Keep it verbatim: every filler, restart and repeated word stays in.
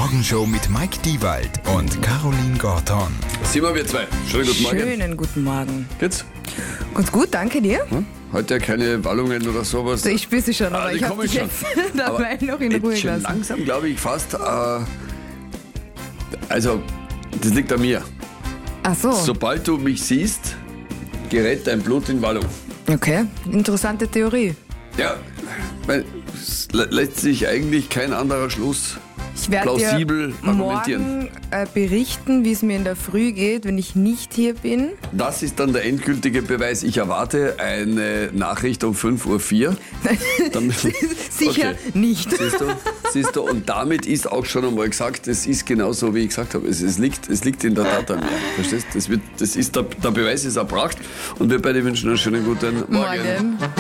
Morgenshow mit Mike Diewald und Caroline Gorton. Sind wir wir zwei. Schönen guten Morgen. Schönen guten Morgen. Geht's? Ganz gut, danke dir. Hm? Heute ja keine Wallungen oder sowas. Ich spüre sie schon, Ah, aber die ich habe kommen dich schon. jetzt dabei Aber noch in jetzt Ruhe schon gelassen. langsam glaube ich fast, äh, also das liegt an mir. Ach so, Sobald du mich siehst, gerät dein Blut in Wallung. okay. Interessante Theorie. Ja, weil es lä- lässt sich eigentlich kein anderer Schluss Ich werde plausibel dir argumentieren. morgen äh, berichten, wie es mir in der Früh geht, wenn ich nicht hier bin. Das ist dann der endgültige Beweis. Ich erwarte eine Nachricht um fünf Uhr vier. Dann- Sicher Okay. nicht. Siehst du? Siehst du? Und damit ist auch schon einmal gesagt, es ist genau so, wie ich gesagt habe. Es, es, liegt, es liegt in der Tat an mir. Verstehst? Das wird, das ist der, der Beweis ist erbracht. Und wir beide wünschen einen schönen guten Morgen. Morgen.